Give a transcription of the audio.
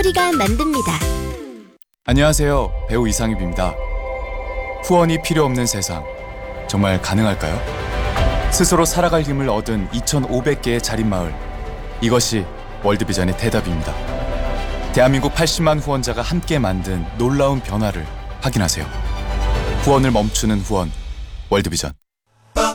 목소리가 만듭니다. 안녕하세요. 배우 이상엽입니다. 후원이 필요 없는 세상, 정말 가능할까요? 스스로 살아갈 힘을 얻은 2,500개의 자립마을, 이것이 월드비전의 대답입니다. 대한민국 80만 후원자가 함께 만든 놀라운 변화를 확인하세요. 후원을 멈추는 후원, 월드비전.